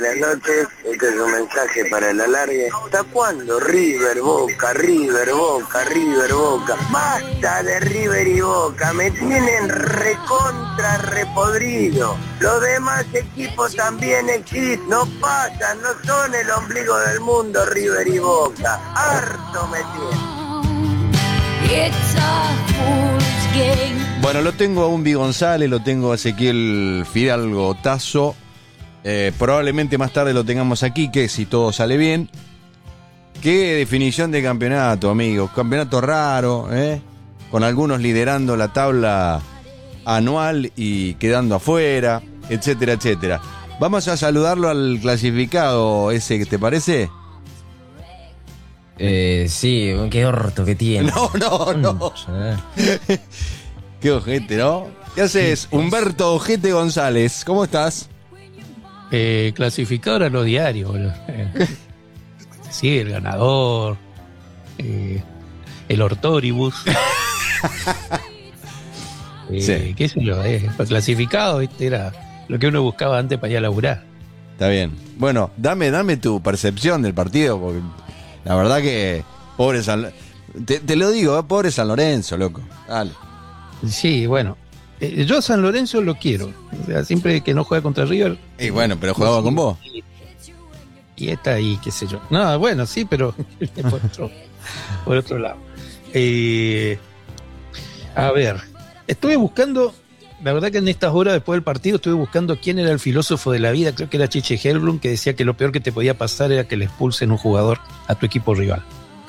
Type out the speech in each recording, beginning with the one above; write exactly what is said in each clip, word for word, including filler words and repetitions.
buenas noches. Este es un mensaje para el alargue. ¿Hasta cuándo River, Boca, River, Boca, River, Boca? ¡Basta de River y Boca! Me tienen recontra repodrido. Los demás equipos también existen. No pasan, no son el ombligo del mundo River y Boca. Harto me tienen. Bueno, lo tengo a Umbi González, lo tengo a Ezequiel Fidalgo Tazo. Eh, probablemente más tarde lo tengamos aquí, que si todo sale bien. Qué definición de campeonato, amigos. Campeonato raro, ¿eh? Con algunos liderando la tabla anual y quedando afuera, etcétera, etcétera. Vamos a saludarlo al clasificado ese, ¿te parece? Eh, sí, qué orto que tiene. No, no, no. Qué ojete, ¿no? ¿Qué haces? Humberto Ojete González, ¿cómo estás? Eh, clasificador a los diarios, boludo. Eh, sí, el ganador, eh, el Hortóribus. eh, Sí. ¿Qué sé yo? Eh, clasificado, ¿viste? Era lo que uno buscaba antes para ir a laburar. Está bien. Bueno, dame, dame tu percepción del partido, porque la verdad que pobre San te, te lo digo, ¿eh? Pobre San Lorenzo, loco. Dale. Sí, bueno. Eh, yo a San Lorenzo lo quiero. O sea, siempre que no juega contra River. Y bueno, pero jugaba con vos. Y, y está ahí, qué sé yo. No, bueno, sí, pero por otro, por otro lado. Eh, a ver, estuve buscando, la verdad que en estas horas después del partido estuve buscando quién era el filósofo de la vida. Creo que era Chiche Helblum, que decía que lo peor que te podía pasar era que le expulsen un jugador a tu equipo rival.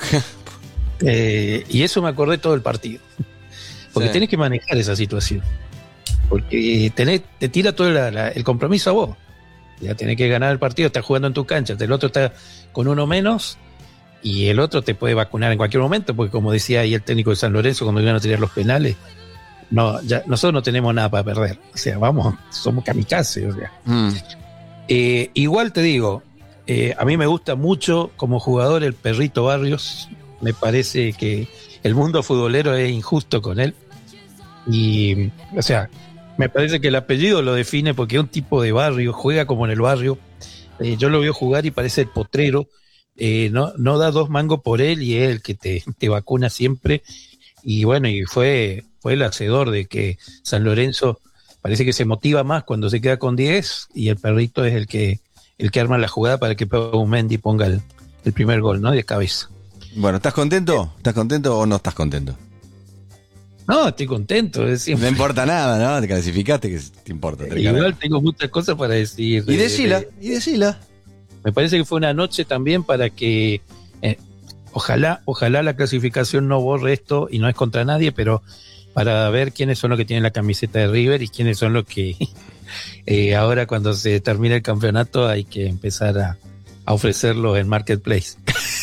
eh, y eso me acordé todo el partido. Porque Sí. tenés que manejar esa situación. Porque tenés, te tira todo la, la, el compromiso a vos. Ya tenés que ganar el partido, estás jugando en tu cancha, el otro está con uno menos y el otro te puede vacunar en cualquier momento, porque como decía ahí el técnico de San Lorenzo cuando iban a tirar los penales, no, ya, nosotros no tenemos nada para perder. O sea, vamos, somos kamikazes. O sea. Mm. Eh, igual te digo, eh, a mí me gusta mucho como jugador el Perrito Barrios. Me parece que el mundo futbolero es injusto con él. Y, o sea, me parece que el apellido lo define porque es un tipo de barrio, juega como en el barrio. Eh, yo lo veo jugar y parece el potrero. Eh, no, no da dos mangos por él y es el que te, te vacuna siempre. Y bueno, y fue, fue el hacedor de que San Lorenzo parece que se motiva más cuando se queda con diez y el Perrito es el que, el que arma la jugada para que Pau Mendy ponga el, el primer gol, ¿no? De cabeza. Bueno, ¿estás contento? ¿Estás contento o no estás contento? No, estoy contento. Es siempre. No importa nada, ¿no? Te clasificaste, que te importa. Te Igual cargas. tengo muchas cosas para decir. Y de- decila, de- y decila. Me parece que fue una noche también para que eh, ojalá, ojalá la clasificación no borre esto y no es contra nadie, pero para ver quiénes son los que tienen la camiseta de River y quiénes son los que eh, ahora cuando se termine el campeonato hay que empezar a, a ofrecerlos en Marketplace.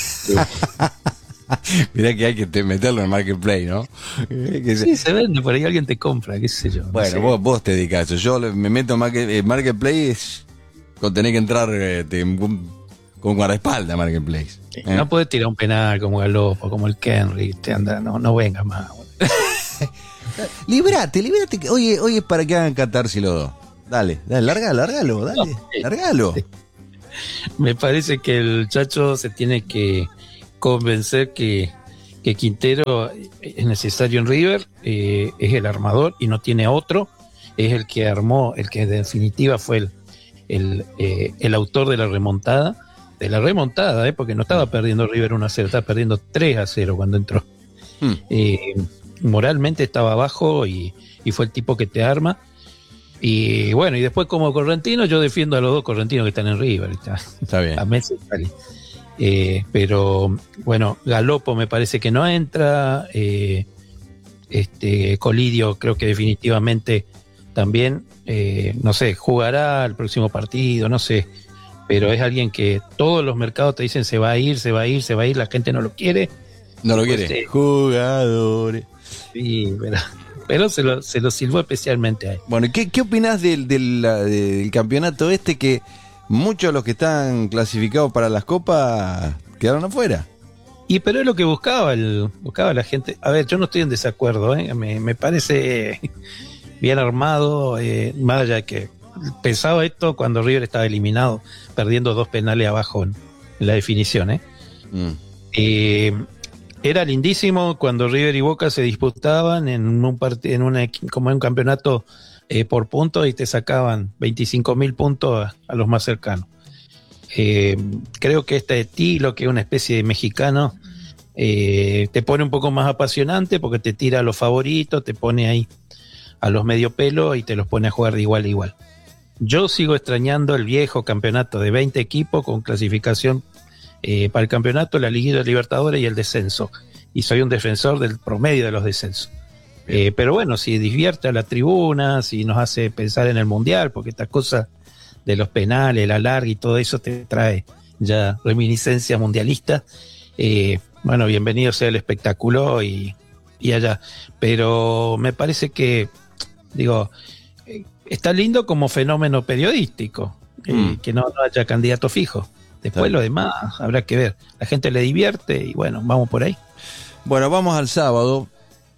Mirá que hay que te meterlo en Marketplace, ¿no? Que se- Sí, se vende, por ahí alguien te compra, qué sé yo. no Bueno, sé. vos, vos te dedicas a eso. Yo le- me meto en Market, en Marketplace con tener que entrar eh, te- con, con guardaespaldas a Marketplace. ¿eh? No podés tirar un penal como Galopo, como el Kenry, te anda, no, no vengas más. Librate, librate. que- Hoy, hoy es para que hagan catarsis los dos. Dale, dale, largalo, largalo, dale, No, sí. largalo. Me parece que el Chacho se tiene que convencer que, que Quintero es necesario en River, eh, es el armador y no tiene otro, es el que armó, el que en definitiva fue el, el, eh, el autor de la remontada, de la remontada, eh, porque no estaba perdiendo River uno a cero, estaba perdiendo tres a cero cuando entró. Hmm. Eh, moralmente estaba abajo y, y fue el tipo que te arma. Y bueno, y después como correntino yo defiendo a los dos correntinos que están en River. Está, Está bien. a Messi sale. Eh, pero bueno, Galopo me parece que no entra. Eh, este Colidio creo que definitivamente también, eh, no sé, jugará el próximo partido, no sé. Pero es alguien que todos los mercados te dicen se va a ir, se va a ir, se va a ir, la gente no lo quiere. No lo Pues, quiere. sí. Jugadores. Sí, pero, pero se lo, se lo silbó especialmente a él. Bueno, ¿qué, qué opinás del, del, la- del campeonato este que muchos de los que están clasificados para las copas quedaron afuera? Y pero es lo que buscaba el, buscaba la gente. A ver, yo no estoy en desacuerdo, ¿eh? me, me parece bien armado, eh, más allá de que pensaba esto cuando River estaba eliminado, perdiendo dos penales abajo en, en la definición, ¿eh? Mm. Eh, era lindísimo cuando River y Boca se disputaban en un partido, en una, como en un campeonato eh, por puntos, y te sacaban veinticinco mil puntos a, a los más cercanos. Eh, creo que este estilo, que es una especie de mexicano, eh, te pone un poco más apasionante porque te tira a los favoritos, te pone ahí a los medio pelo y te los pone a jugar de igual a igual. Yo sigo extrañando el viejo campeonato de veinte equipos con clasificación eh, para el campeonato, la Liguilla de Libertadores y el descenso, y soy un defensor del promedio de los descensos. Eh, pero bueno, si divierte a la tribuna, si nos hace pensar en el Mundial, porque estas cosas de los penales, la larga y todo eso te trae ya reminiscencias mundialistas, eh, bueno, bienvenido sea el espectáculo y, y allá. Pero me parece que, digo, eh, está lindo como fenómeno periodístico, eh, mm. que no, no haya candidato fijo. Después lo demás habrá que ver. La gente le divierte y bueno, vamos por ahí. Bueno, vamos al sábado.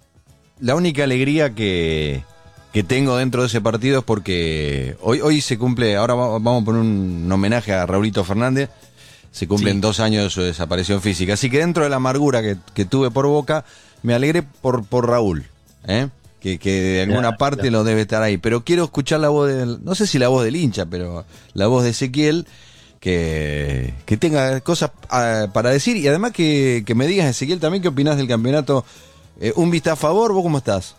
La única alegría que, que tengo dentro de ese partido es porque hoy, hoy se cumple, ahora vamos a poner un homenaje a Raulito Fernández, se cumplen sí. dos años de su desaparición física, así que dentro de la amargura que, que tuve por Boca, me alegré por, por Raúl, ¿eh? que, que de alguna ya, parte ya. lo debe estar ahí, pero quiero escuchar la voz del, no sé si la voz del hincha, pero la voz de Ezequiel, que, que tenga cosas uh, para decir, y además que, que me digas, Ezequiel, también qué opinás del campeonato. Eh, ¿Un vista a favor? ¿Vos cómo estás?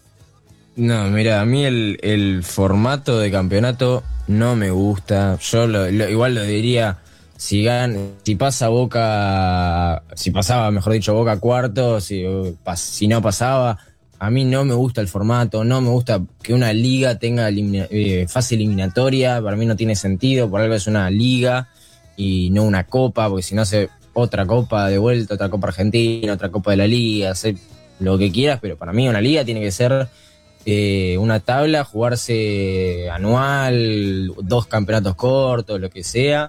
No, mira, a mí el, el formato de campeonato no me gusta. Yo lo, lo, igual lo diría, si gan, si pasa Boca, si pasaba, mejor dicho, Boca cuarto, si, si no pasaba, a mí no me gusta el formato, no me gusta que una liga tenga elimina, eh, fase eliminatoria, para mí no tiene sentido, por algo es una liga y no una copa, porque si no hace otra copa de vuelta, otra copa argentina, otra copa de la liga, hace lo que quieras, pero para mí una liga tiene que ser eh, una tabla, jugarse anual, dos campeonatos cortos, lo que sea,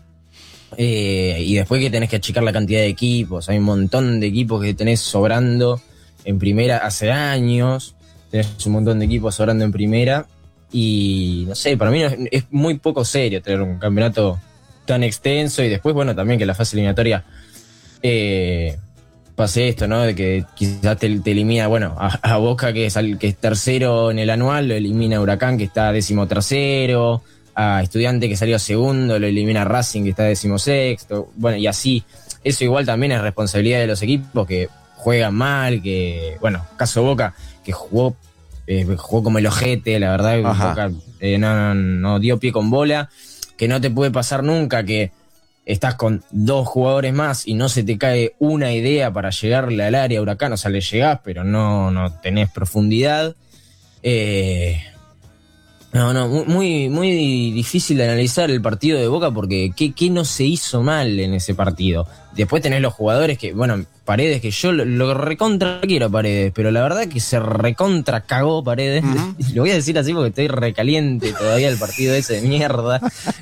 eh, y después que tenés que achicar la cantidad de equipos. Hay un montón de equipos que tenés sobrando en primera hace años, tenés un montón de equipos sobrando en primera, y no sé, para mí no es, es muy poco serio tener un campeonato tan extenso, y después, bueno, también que la fase eliminatoria eh, pase esto, ¿no? De que quizás te, te elimina, bueno, a, a Boca, que es, al, que es tercero en el anual, lo elimina Huracán, que está décimo tercero, a Estudiante, que salió segundo, lo elimina Racing, que está décimo sexto, bueno, y así. Eso igual también es responsabilidad de los equipos que juegan mal, que, bueno, caso Boca, que jugó, eh, jugó como el ojete, la verdad, Boca eh, no, no, no dio pie con bola, que no te puede pasar nunca que estás con dos jugadores más y no se te cae una idea para llegarle al área Huracán, o sea, le llegás, pero no, no tenés profundidad. Eh, no, no, muy, muy difícil de analizar el partido de Boca, porque ¿qué, qué no se hizo mal en ese partido? Después tenés los jugadores que, bueno, Paredes, que yo lo, lo recontra quiero a Paredes, pero la verdad que se recontra cagó Paredes. Uh-huh. Lo voy a decir así porque estoy recaliente todavía el partido ese de mierda.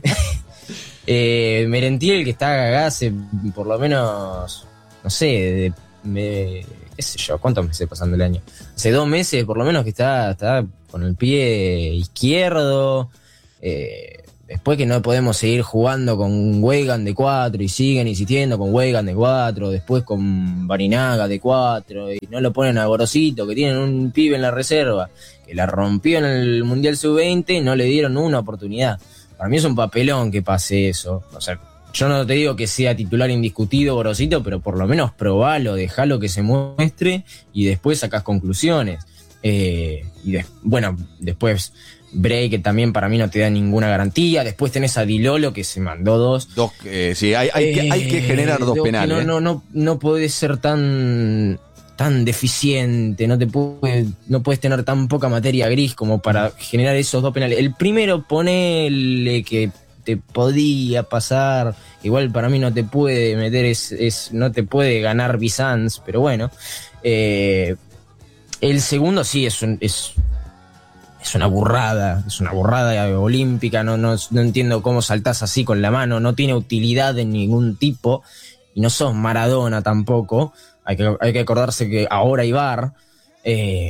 eh, Merentiel, que está cagado hace por lo menos, no sé, de, de, qué sé yo, ¿cuántos meses pasando el año? Hace dos meses por lo menos que está, está con el pie izquierdo. Eh, Después que no podemos seguir jugando con Weigand de cuatro y siguen insistiendo con Weigand de cuatro, después con Barinaga de cuatro, y no lo ponen a Gorosito, que tienen un pibe en la reserva, que la rompió en el Mundial sub veinte y no le dieron una oportunidad. Para mí es un papelón que pase eso. O sea, yo no te digo que sea titular indiscutido Gorosito, pero por lo menos probalo, dejalo que se muestre y después sacás conclusiones. Eh, y de, bueno, después Bray, que también para mí no te da ninguna garantía. Después tenés a Di Lolo, que se mandó dos. Dos, eh, sí, hay, hay, eh, que, hay que generar dos penales. No, eh. no, no, no podés ser tan, tan deficiente, no te puede, no puedes tener tan poca materia gris como para generar esos dos penales. El primero, ponele que te podía pasar, igual para mí no te puede meter, es, es no te puede ganar Bizanz, pero bueno. Eh, el segundo sí es un, es Es una burrada, es una burrada olímpica, no, no, no entiendo cómo saltás así con la mano, no tiene utilidad de ningún tipo, y no sos Maradona tampoco, hay que, hay que acordarse que ahora hay V A R, eh,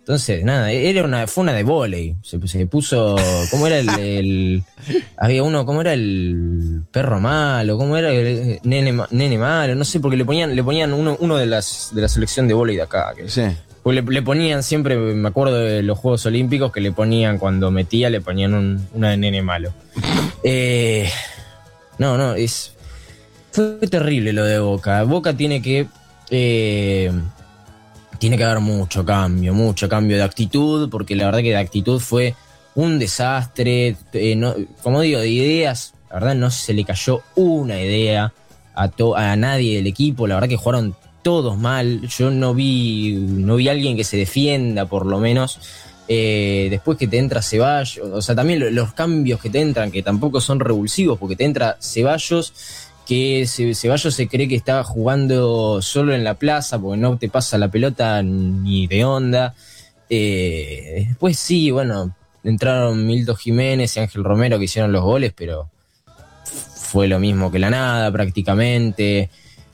Entonces, nada, era una, fue una de vóley. Se, se puso, ¿cómo era el, el había uno, ¿cómo era el perro malo? ¿Cómo era el nene, nene malo? No sé, porque le ponían, le ponían uno, uno de las, de la selección de vóley de acá. Que, Sí. porque le, le ponían siempre, me acuerdo de los Juegos Olímpicos que le ponían cuando metía, le ponían un, una de nene malo. Eh, no, no, es, fue terrible lo de Boca. Boca tiene que, eh, Tiene que haber mucho cambio, mucho cambio de actitud, porque la verdad que de actitud fue un desastre. Eh, no, como digo, de ideas, la verdad no se le cayó una idea a, to, a nadie del equipo. La verdad que jugaron todos mal. Yo no vi, no vi a alguien que se defienda, por lo menos. Eh, después que te entra Ceballos, o sea, también los cambios que te entran, que tampoco son revulsivos, porque te entra Ceballos, que Ceballos se cree que está jugando solo en la plaza porque no te pasa la pelota ni de onda. Eh, después sí, bueno, entraron Milton Jiménez y Ángel Romero que hicieron los goles, pero fue lo mismo que la nada prácticamente.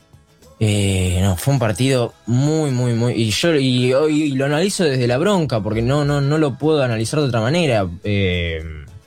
Eh, no, fue un partido muy, muy, muy... Y yo y, y lo analizo desde la bronca porque no, no, no lo puedo analizar de otra manera. Eh...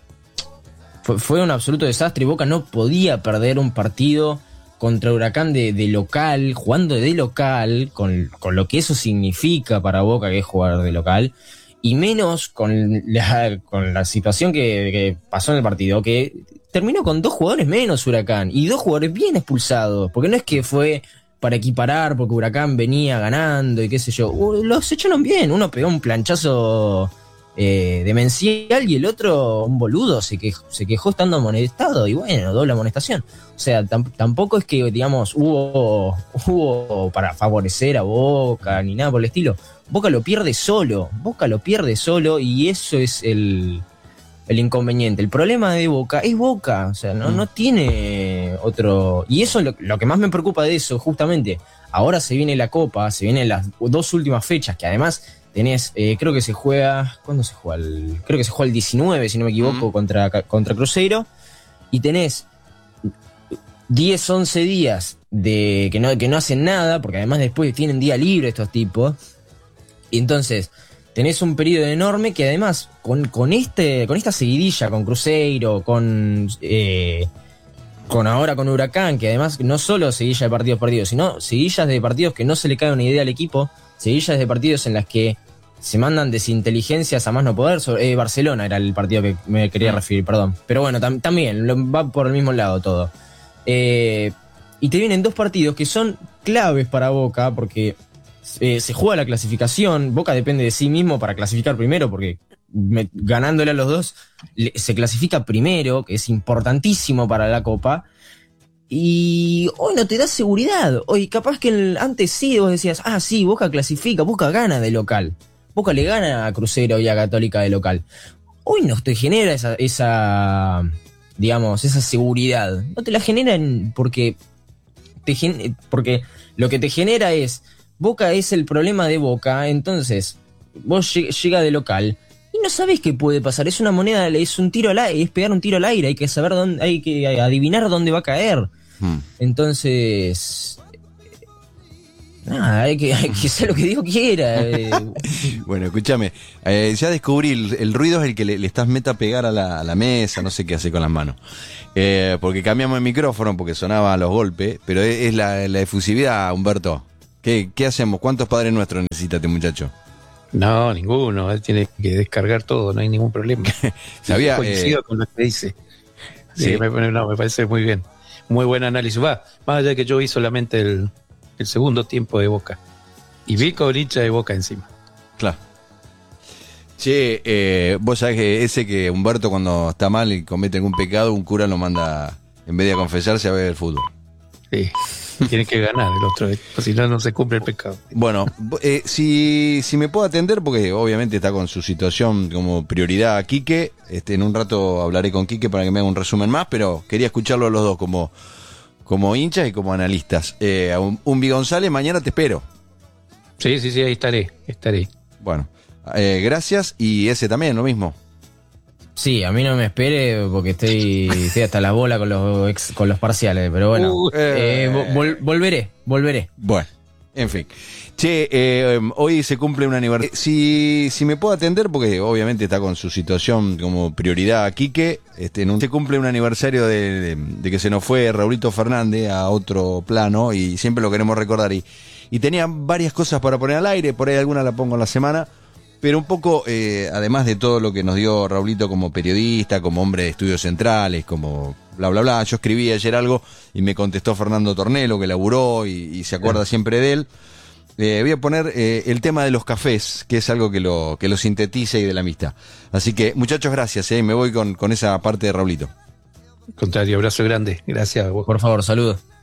Fue, fue un absoluto desastre. Boca no podía perder un partido contra Huracán de, de local, jugando de local, con, con lo que eso significa para Boca, que es jugar de local, y menos con la, con la situación que, que pasó en el partido, que terminó con dos jugadores menos Huracán, y dos jugadores bien expulsados, porque no es que fue para equiparar, porque Huracán venía ganando y qué sé yo, los echaron bien, uno pegó un planchazo... Eh, demencial y el otro un boludo se quejó, se quejó estando amonestado y bueno, doble amonestación. O sea, tam, tampoco es que digamos hubo, hubo para favorecer a Boca ni nada por el estilo. Boca lo pierde solo, Boca lo pierde solo y eso es el, el inconveniente. El problema de Boca es Boca, o sea, no, no tiene otro... Y eso es lo, lo que más me preocupa de eso, justamente. Ahora se viene la Copa, se vienen las dos últimas fechas que además... Tenés, eh, creo que se juega, ¿cuándo se juega? El, creo que se juega el diecinueve, si no me equivoco, mm. contra, contra Cruzeiro. Y tenés diez, once días de que no, que no hacen nada, porque además después tienen día libre estos tipos. Y entonces, tenés un periodo enorme que además, con, con, este, con esta seguidilla, con Cruzeiro, con, eh, con ahora con Huracán, que además no solo seguilla de partidos perdidos, sino seguillas de partidos que no se le cae una idea al equipo, seguillas de partidos en las que se mandan desinteligencias a más no poder. Sobre, eh, Barcelona era el partido que me quería referir, perdón. Pero bueno, tam, también lo, va por el mismo lado todo. Eh, y te vienen dos partidos que son claves para Boca, porque eh, se juega la clasificación. Boca depende de sí mismo para clasificar primero, porque me, ganándole a los dos le, se clasifica primero, que es importantísimo para la Copa. Y hoy no te da seguridad. Hoy capaz que el, antes sí vos decías, ah sí, Boca clasifica, Boca gana de local. Boca le gana a Cruzeiro y a Católica de local. Hoy no te genera esa, esa digamos, esa seguridad. No te la generan porque, te gen, porque lo que te genera es, Boca es el problema de Boca, entonces vos lleg, llega de local y no sabés qué puede pasar. Es una moneda, es un tiro al aire, es pegar un tiro al aire, hay que saber dónde, hay que adivinar dónde va a caer. Hmm. Entonces... Nada, hay que, hay que hacer lo que Dios quiera. Eh. Bueno, escúchame, eh, ya descubrí, el, el ruido es el que le, le estás meta a pegar a la, a la mesa, no sé qué hace con las manos. Eh, porque cambiamos el micrófono porque sonaba a los golpes, pero es, es la, la efusividad, Humberto. ¿Qué, ¿Qué hacemos? ¿Cuántos Padres Nuestros necesita este muchacho? No, ninguno, él tiene que descargar todo, no hay ningún problema. Sabía, coincido eh, con lo que dice. Sí, sí. Me, no, me parece muy bien. Muy buen análisis. Va, más allá de que yo vi solamente el... el segundo tiempo de Boca. Y vi cobricha de Boca encima. Claro. Che, eh, vos sabés que ese que Humberto cuando está mal y comete algún pecado, un cura lo manda, en vez de confesarse, a ver el fútbol. Sí, tiene que ganar el otro, si no, no se cumple el pecado. Bueno, eh, si, si me puedo atender, porque obviamente está con su situación como prioridad a Quique, este, en un rato hablaré con Quique para que me haga un resumen más, pero quería escucharlo a los dos como... como hinchas y como analistas. Eh, un, un González, mañana te espero. Sí, sí, sí, ahí estaré, estaré. Bueno, eh, gracias. Y ese también, lo mismo. Sí, a mí no me espere porque estoy, estoy hasta la bola con los ex, con los parciales, pero bueno, uh, eh, eh, vol, volveré, volveré. Bueno, En fin. Che, eh, hoy se cumple un aniversario. Si, si me puedo atender, porque obviamente está con su situación como prioridad Quique, este, en un, se cumple un aniversario de, de, de que se nos fue Raulito Fernández a otro plano y siempre lo queremos recordar. Y, y tenía varias cosas para poner al aire, por ahí alguna la pongo en la semana, pero un poco, eh, además de todo lo que nos dio Raulito como periodista, como hombre de estudios centrales, como bla, bla, bla. Yo escribí ayer algo y me contestó Fernando Tornelo, que laburó y, y se acuerda siempre de él. Eh, voy a poner eh, el tema de los cafés, que es algo que lo, que lo sintetiza y de la amistad. Así que, muchachos, gracias. Eh, me voy con, con esa parte de Raulito. Al contrario, abrazo grande. Gracias a vos. Por favor, saludos.